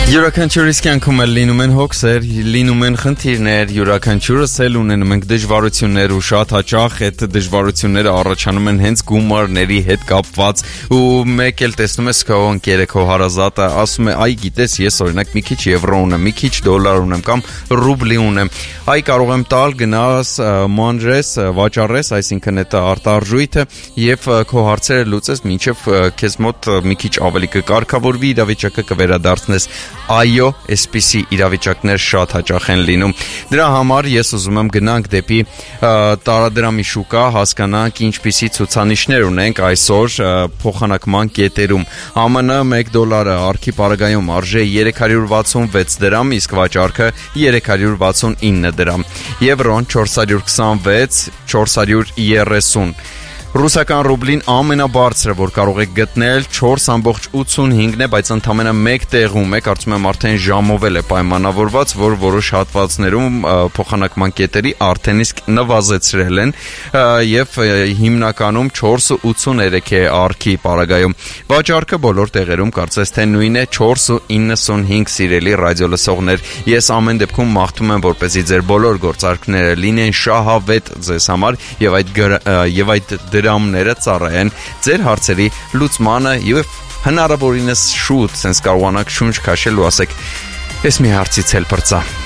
Յուրաքանչյուրիս կյանքում էլ լինում են հոգսեր, լինում են խնդիրներ, յուրաքանչյուրս էլ ունենում ենք դժվարություններ ու շատ հաճախ այդ դժվարությունները առաջանում են հենց գումարների հետ կապված ու մեկ էլ տեսնում ես քո ընկերը, քո հարազատը ասում է այ գիտես ես օրինակ մի քիչ եվրո ունեմ, մի քիչ դոլար ունեմ կամ ռուբլի ունեմ, այ կարող եմ տալ գնաս մանրես, վաճառես, այսինքն այդ արտարժույթը եւ քո հարցերը լուծես, մինչեւ քեզ մոտ մի քիչ ավելի կկարգավորվի իրավիճակը կվերադարձնես Այո, այսպիսի իրավիճակներ շատ հաճախ են լինում։ Դրա համար ես ուզում եմ գնանք դեպի տարադրամի շուկա, հասկանանք ինչպիսի ցուցանիշներ ունենք այսօր փոխանակման կետերում։ ԱՄՆ $1 արքի պարագայում արժե 366 դրամ, իսկ վաճառքը 369 դրամ։ Եվրոն 426, 430 Ռուսական ռուբլին ամենաբարձրը, որ կարող եք գտնել 4.85-ն է, բայց ընդամենը մեկ տեղում է, կարծում եմ արդեն ժամով է պայմանավորված, որ որոշ հատվածներում փոխանակման կետերի արդեն իսկ նվազեցրել են եւ հիմնականում 4.83 է արքի պարագայում։ Վաճառքը բոլոր տեղերում կարծես թե նույնն է 4.95 սիրելի ռադիո լսողներ։ Ես ամեն դեպքում մաղթում եմ, որպեսզի ձեր բոլոր գործարքները լինեն շահավետ ձեզ համար եւ այդ դրամները ծառայեն ձեր հարցերի լուծմանը եւ հնարավորինս շուտ sense կարողանաք շունչ քաշել ու ասեք ես մի հարցից էլ բրծա